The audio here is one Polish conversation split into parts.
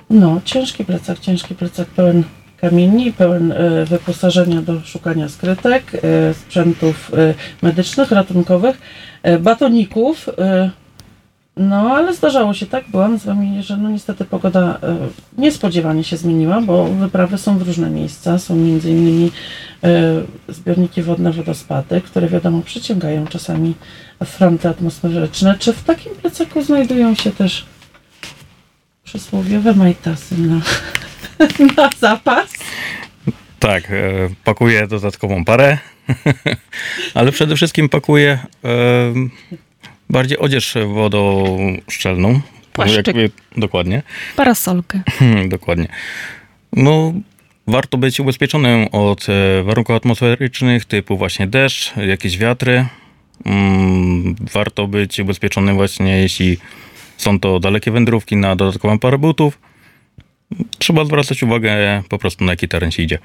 No, ciężki plecak pełen kamieni, pełen wyposażenia do szukania skrytek, sprzętów medycznych, ratunkowych, batoników. No, ale zdarzało się tak, byłam z wami, że no niestety pogoda niespodziewanie się zmieniła, bo wyprawy są w różne miejsca. Są między innymi zbiorniki wodne, wodospady, które wiadomo przyciągają czasami fronty atmosferyczne. Czy w takim plecaku znajdują się też przysłowiowe majtasy na zapas? Tak, pakuję dodatkową parę, ale przede wszystkim pakuję bardziej odzież wodoszczelną. Płaszczyk. Dokładnie. Parasolkę. Dokładnie. No, warto być ubezpieczonym od warunków atmosferycznych typu właśnie deszcz, jakieś wiatry. Warto być ubezpieczonym właśnie, jeśli są to dalekie wędrówki, na dodatkową parę butów. Trzeba zwracać uwagę po prostu, na jaki teren się idzie.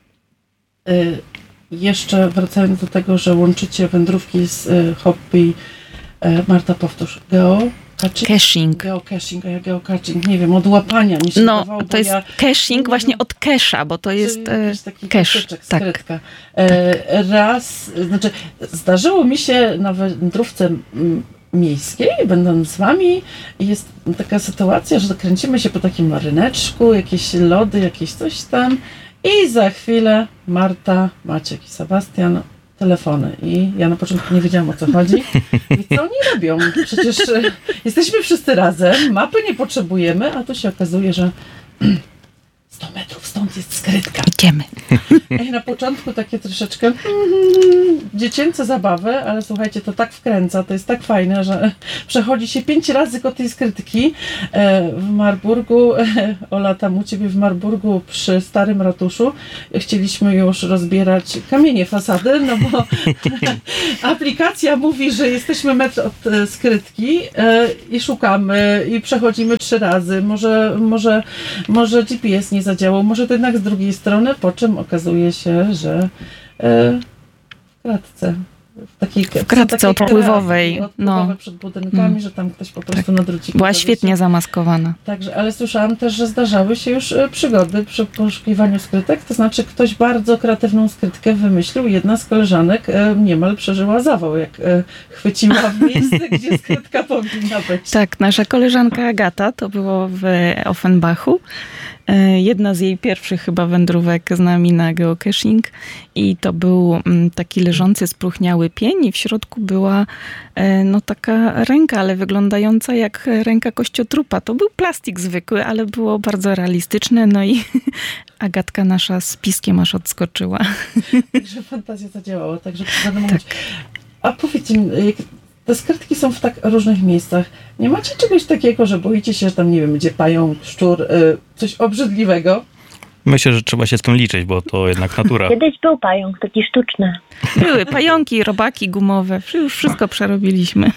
Jeszcze wracając do tego, że łączycie wędrówki z hobby, Marta, powtórz, geocaching, a ja geocaching, nie wiem, od łapania mi się dawało, to jest caching właśnie od cache'a, bo to jest taki cache, skrytka. Raz, znaczy zdarzyło mi się na wędrówce miejskiej, będąc z wami, jest taka sytuacja, że kręcimy się po takim ryneczku, jakieś lody, jakieś coś tam i za chwilę Marta, Maciek i Sebastian, telefony. I ja na początku nie wiedziałam, o co chodzi. I co oni robią? Przecież jesteśmy wszyscy razem, mapy nie potrzebujemy, a tu się okazuje, że 100 metrów stąd jest skrytka. Idziemy. I na początku takie troszeczkę dziecięce zabawy, ale słuchajcie, to tak wkręca, to jest tak fajne, że przechodzi się 5 razy koło tej skrytki. W Marburgu, Ola, tam u ciebie w Marburgu przy starym ratuszu chcieliśmy już rozbierać kamienie fasady, no bo aplikacja mówi, że jesteśmy metr od skrytki i szukamy i przechodzimy 3 razy. Może GPS nie zadziałał, może to jednak z drugiej strony, po czym okazuje się, że w kratce odpływowej, przed budynkami, że tam ktoś po prostu na druciku. Była świetnie zamaskowana. Także, ale słyszałam też, że zdarzały się już przygody przy poszukiwaniu skrytek, to znaczy ktoś bardzo kreatywną skrytkę wymyślił. Jedna z koleżanek niemal przeżyła zawał, jak chwyciła w miejsce, gdzie skrytka powinna być. Tak, nasza koleżanka Agata, to było w Offenbachu. Jedna z jej pierwszych chyba wędrówek z nami na geocaching i to był taki leżący, spróchniały pień i w środku była taka ręka, ale wyglądająca jak ręka kościotrupa. To był plastik zwykły, ale było bardzo realistyczne, no i Agatka nasza z piskiem aż odskoczyła. Także fantazja zadziałała, także będę mówić. A powiedzcie mi, te skrytki są w tak różnych miejscach. Nie macie czegoś takiego, że boicie się, że tam, nie wiem, będzie pająk, szczur, coś obrzydliwego? Myślę, że trzeba się z tym liczyć, bo to jednak natura. Kiedyś był pająk, taki sztuczny. Były pająki, robaki gumowe, już wszystko przerobiliśmy.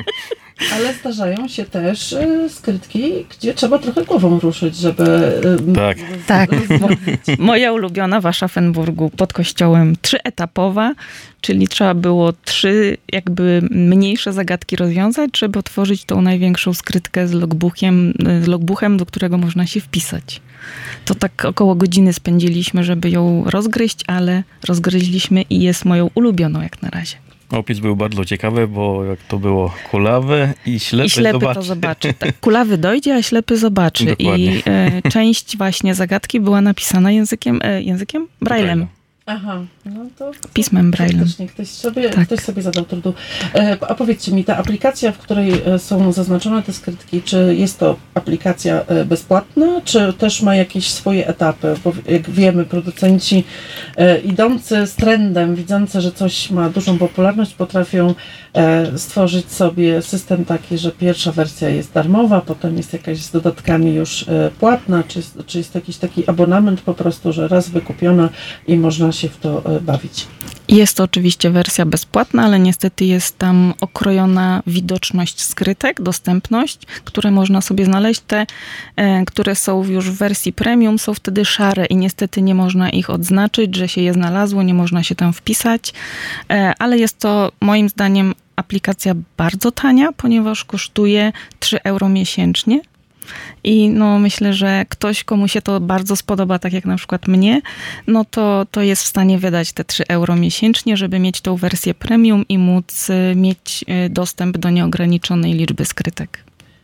Ale zdarzają się też skrytki, gdzie trzeba trochę głową ruszyć, żeby... Tak. Moja ulubiona w Aschaffenburgu pod kościołem 3-etapowa, czyli trzeba było 3 jakby mniejsze zagadki rozwiązać, żeby otworzyć tą największą skrytkę z logbuchem, do którego można się wpisać. To tak około godziny spędziliśmy, żeby ją rozgryźć, ale rozgryźliśmy i jest moją ulubioną jak na razie. Opis był bardzo ciekawy, bo jak to było kulawy i ślepy to zobaczy. Tak, kulawy dojdzie, a ślepy zobaczy. Dokładnie. I część właśnie zagadki była napisana językiem Braille'em. Aha, no to pismem Braille'em. Ktoś sobie zadał trudu. A powiedzcie mi, ta aplikacja, w której są zaznaczone te skrytki, czy jest to aplikacja bezpłatna, czy też ma jakieś swoje etapy? Bo jak wiemy, producenci idący z trendem, widzący, że coś ma dużą popularność, potrafią stworzyć sobie system taki, że pierwsza wersja jest darmowa, potem jest jakaś z dodatkami już płatna, czy jest jakiś taki abonament po prostu, że raz wykupiona i można się w to bawić. Jest to oczywiście wersja bezpłatna, ale niestety jest tam okrojona widoczność skrytek, dostępność, które można sobie znaleźć. Te, które są już w wersji premium, są wtedy szare i niestety nie można ich odznaczyć, że się je znalazło, nie można się tam wpisać, ale jest to moim zdaniem aplikacja bardzo tania, ponieważ kosztuje 3 euro miesięcznie. I no myślę, że ktoś, komu się to bardzo spodoba, tak jak na przykład mnie, no to jest w stanie wydać te 3 euro miesięcznie, żeby mieć tą wersję premium i móc mieć dostęp do nieograniczonej liczby skrytek.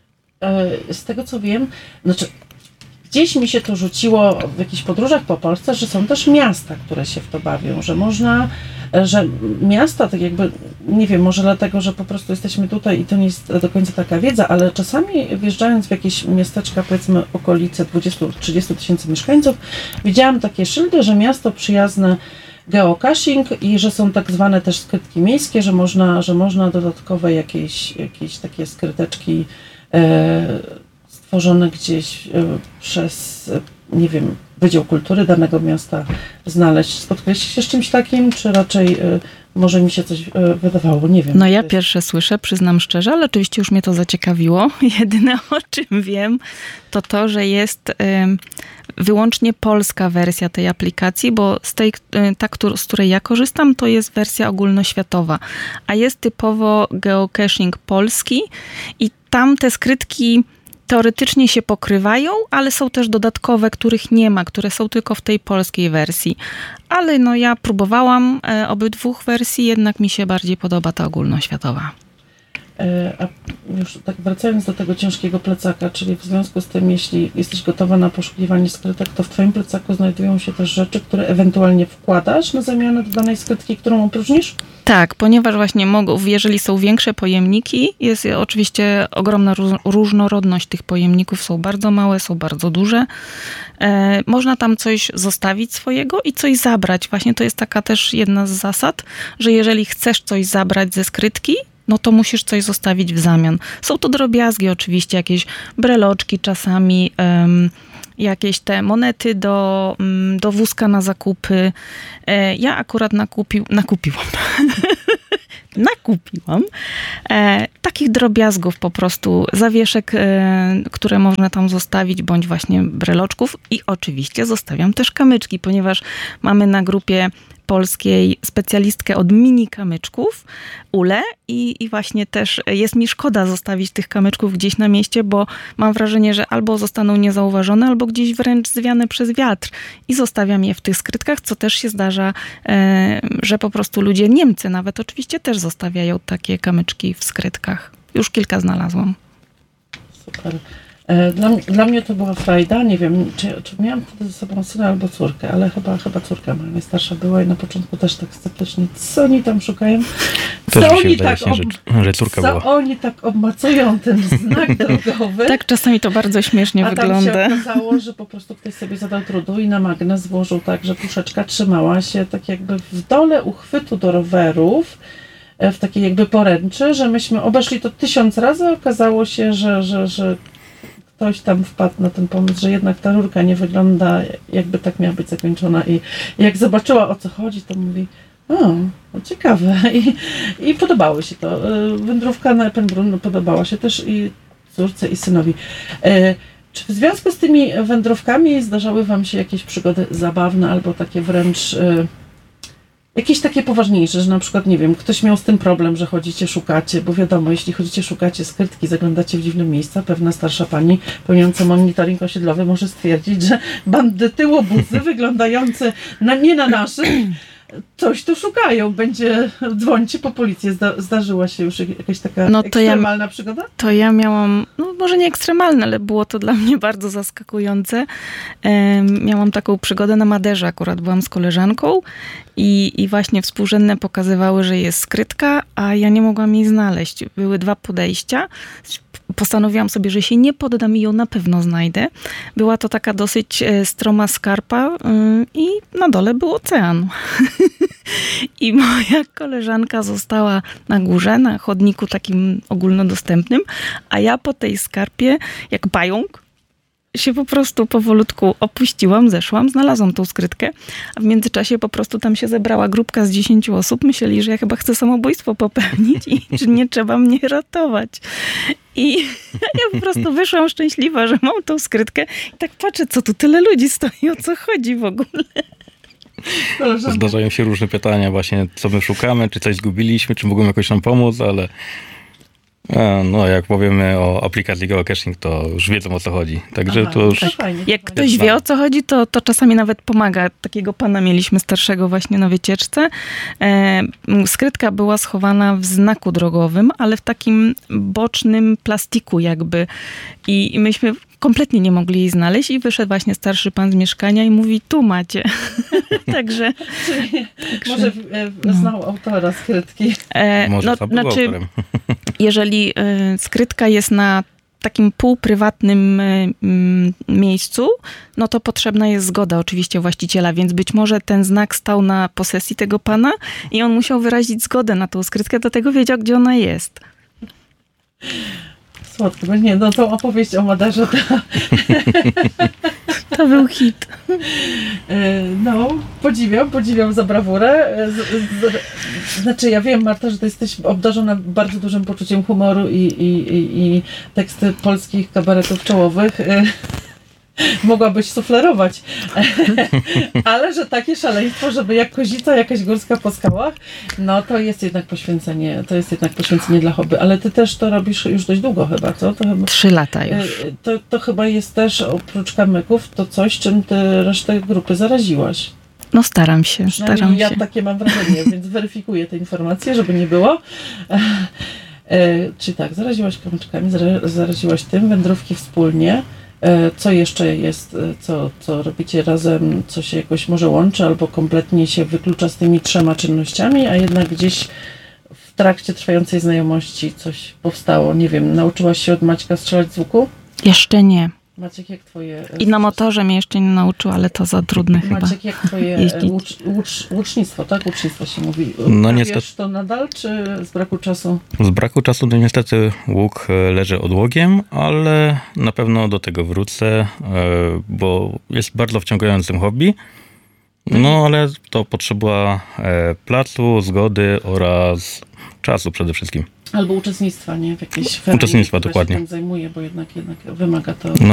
Z tego co wiem, znaczy gdzieś mi się to rzuciło w jakichś podróżach po Polsce, że są też miasta, które się w to bawią, że można, że miasta tak jakby, nie wiem, może dlatego, że po prostu jesteśmy tutaj i to nie jest do końca taka wiedza, ale czasami wjeżdżając w jakieś miasteczka, powiedzmy okolice 20-30 tysięcy mieszkańców, widziałam takie szyldy, że miasto przyjazne geocaching i że są tak zwane też skrytki miejskie, że można dodatkowe jakieś takie skryteczki stworzone gdzieś przez, nie wiem, Wydział Kultury danego miasta znaleźć. Spotkaliście się z czymś takim, czy raczej może mi się coś wydawało? Nie wiem. No ja pierwsze słyszę, przyznam szczerze, ale oczywiście już mnie to zaciekawiło. Jedyne o czym wiem, to, że jest wyłącznie polska wersja tej aplikacji, bo z której ja korzystam, to jest wersja ogólnoświatowa, a jest typowo geocaching polski i tam te skrytki teoretycznie się pokrywają, ale są też dodatkowe, których nie ma, które są tylko w tej polskiej wersji. Ale no ja próbowałam obydwu wersji, jednak mi się bardziej podoba ta ogólnoświatowa. A już tak wracając do tego ciężkiego plecaka, czyli w związku z tym, jeśli jesteś gotowa na poszukiwanie skrytek, to w twoim plecaku znajdują się też rzeczy, które ewentualnie wkładasz na zamianę do danej skrytki, którą opróżnisz? Tak, ponieważ właśnie jeżeli są większe pojemniki, jest oczywiście ogromna różnorodność tych pojemników, są bardzo małe, są bardzo duże. Można tam coś zostawić swojego i coś zabrać. Właśnie to jest taka też jedna z zasad, że jeżeli chcesz coś zabrać ze skrytki, no to musisz coś zostawić w zamian. Są to drobiazgi oczywiście, jakieś breloczki czasami, jakieś te monety do wózka na zakupy. Ja akurat nakupiłam takich drobiazgów po prostu, zawieszek, które można tam zostawić, bądź właśnie breloczków i oczywiście zostawiam też kamyczki, ponieważ mamy na grupie polskiej specjalistkę od mini kamyczków, Ulę, i właśnie też jest mi szkoda zostawić tych kamyczków gdzieś na mieście, bo mam wrażenie, że albo zostaną niezauważone, albo gdzieś wręcz zwiane przez wiatr i zostawiam je w tych skrytkach, co też się zdarza, że po prostu ludzie, Niemcy nawet oczywiście też zostawiają takie kamyczki w skrytkach. Już kilka znalazłam. Super. Dla mnie to była frajda. Nie wiem, czy miałam wtedy ze sobą syna albo córkę, ale chyba córka moja najstarsza była i na początku też tak sceptycznie, co oni tam szukają? Że córka była. Co oni tak obmacują ten znak drogowy? Tak, czasami to bardzo śmiesznie wygląda. A tam się okazało, że po prostu ktoś sobie zadał trudu i na magnes włożył tak, że puszeczka trzymała się tak jakby w dole uchwytu do rowerów, w takiej jakby poręczy, że myśmy obeszli to 1000 razy, okazało się, że ktoś tam wpadł na ten pomysł, że jednak ta rurka nie wygląda, jakby tak miała być zakończona i jak zobaczyła, o co chodzi, to mówi, no ciekawe i podobało się to. Wędrówka na Epenbrunn podobała się też i córce i synowi. Czy w związku z tymi wędrówkami zdarzały wam się jakieś przygody zabawne albo takie wręcz jakieś takie poważniejsze, że na przykład, nie wiem, ktoś miał z tym problem, że chodzicie, szukacie, bo wiadomo, jeśli chodzicie, szukacie skrytki, zaglądacie w dziwne miejsca, pewna starsza pani pełniąca monitoring osiedlowy może stwierdzić, że bandyty, łobuzy wyglądające nie na naszych, coś tu szukają, dzwońcie po policję. Zdarzyła się już jakaś taka ekstremalna przygoda? To ja miałam, no może nie ekstremalne, ale było to dla mnie bardzo zaskakujące. Miałam taką przygodę na Maderze, akurat byłam z koleżanką i właśnie współrzędne pokazywały, że jest skrytka, a ja nie mogłam jej znaleźć. Były 2 podejścia. Postanowiłam sobie, że się nie poddam i ją na pewno znajdę. Była to taka dosyć stroma skarpa i na dole był ocean. I moja koleżanka została na górze, na chodniku takim ogólnodostępnym, a ja po tej skarpie, jak pająk, się po prostu powolutku opuściłam, zeszłam, znalazłam tą skrytkę, a w międzyczasie po prostu tam się zebrała grupka z 10 osób. Myśleli, że ja chyba chcę samobójstwo popełnić i czy nie trzeba mnie ratować. I ja po prostu wyszłam szczęśliwa, że mam tą skrytkę i tak patrzę, co tu tyle ludzi stoi, o co chodzi w ogóle. Zdarzają się różne pytania właśnie, co my szukamy, czy coś zgubiliśmy, czy mogą jakoś nam pomóc, ale No, jak powiemy o aplikacji geocaching, to już wiedzą, o co chodzi. Także Aha, to już... to fajnie. Jak ktoś wie, o co chodzi, to czasami nawet pomaga. Takiego pana mieliśmy starszego właśnie na wycieczce. Skrytka była schowana w znaku drogowym, ale w takim bocznym plastiku jakby. I myśmy kompletnie nie mogli jej znaleźć i wyszedł właśnie starszy pan z mieszkania i mówi, tu macie. Także... Może znał autora skrytki. Może sam był autorem. Jeżeli skrytka jest na takim półprywatnym miejscu, no to potrzebna jest zgoda oczywiście właściciela, więc być może ten znak stał na posesji tego pana i on musiał wyrazić zgodę na tą skrytkę, dlatego wiedział, gdzie ona jest. Słodko, bo nie, no tą opowieść o Maderze To był hit. no, podziwiam za brawurę. Znaczy ja wiem, Marta, że ty jesteś obdarzona bardzo dużym poczuciem humoru i teksty polskich kabaretów czołowych mogłabyś suflerować. Ale że takie szaleństwo, żeby jak kozica jakaś górska po skałach, no to jest jednak poświęcenie dla hobby. Ale ty też to robisz już dość długo chyba, co? To chyba, 3 lata już. to chyba jest też oprócz kamyków to coś, czym ty resztę grupy zaraziłaś. No staram się. Ja takie mam wrażenie, więc weryfikuję te informacje, żeby nie było. Czyli tak, zaraziłaś kamyczkami, zaraziłaś tym, wędrówki wspólnie. Co jeszcze jest, co robicie razem, co się jakoś może łączy, albo kompletnie się wyklucza z tymi 3 czynnościami, a jednak gdzieś w trakcie trwającej znajomości coś powstało. Nie wiem, nauczyłaś się od Maćka strzelać z łuku? Jeszcze nie. Maciek, jak twoje... I na motorze mnie jeszcze nie nauczył, ale to za trudne chyba. Maciek, jak twoje łucznictwo, tak? Łucznictwo się mówi. No niestety. to nadal, czy z braku czasu? Z braku czasu to niestety łuk leży odłogiem, ale na pewno do tego wrócę, bo jest bardzo wciągającym hobby. No ale to potrzeba placu, zgody oraz czasu przede wszystkim. Albo uczestnictwa, nie? W jakiejś ferii, Uczestnictwa, która dokładnie. się tym zajmuje, bo jednak wymaga to...